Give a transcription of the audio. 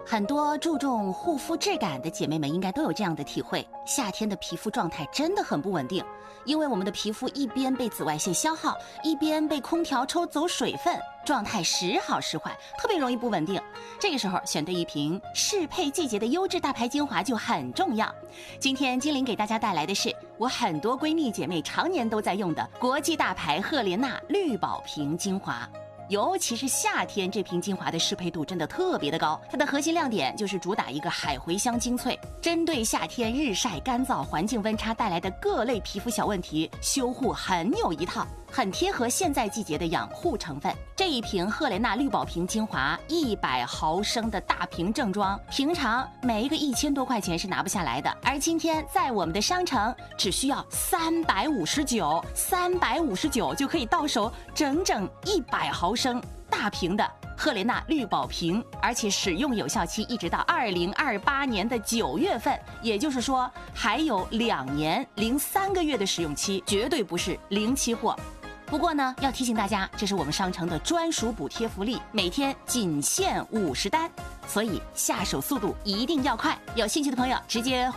很多注重护肤质感的姐妹们应该都有这样的体会，夏天的皮肤状态真的很不稳定，因为我们的皮肤一边被紫外线消耗，一边被空调抽走水分，状态时好时坏，特别容易不稳定。这个时候选对一瓶适配季节的优质大牌精华就很重要。今天精灵给大家带来的是我很多闺蜜姐妹常年都在用的国际大牌赫莲娜绿宝瓶精华。尤其是夏天，这瓶精华的适配度真的特别的高。它的核心亮点就是主打一个海茴香精粹，针对夏天日晒干燥、环境温差带来的各类皮肤小问题，修护很有一套，很贴合现在季节的养护成分。这一瓶赫莲娜绿宝瓶精华100毫升的大瓶正装，平常每一个1000多块钱是拿不下来的，而今天在我们的商城只需要359就可以到手整整100毫升大瓶的赫莲娜绿宝瓶，而且使用有效期一直到2028年的9月份，也就是说还有2年零3个月的使用期，绝对不是零期货。不过呢，要提醒大家，这是我们商城的专属补贴福利，每天仅限50单，所以下手速度一定要快。有兴趣的朋友直接